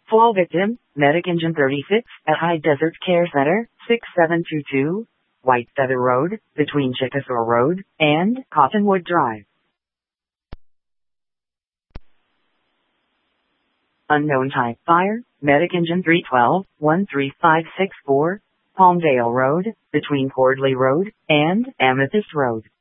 Fall victim, Medic Engine 36, at High Desert Care Center, 6722, White Feather Road, between Chickasaw Road and Cottonwood Drive. Unknown type fire, Medic Engine 312, 13564, Palmdale Road, between Cordley Road and Amethyst Road.